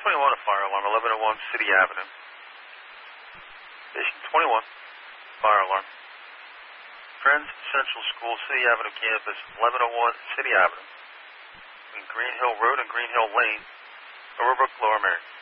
21, a fire alarm, 1101 City Avenue. Station 21, fire alarm. Friends Central School, City Avenue campus, 1101 City Avenue. In Green Hill Road and Green Hill Lane, Overbrook, Lower Merion.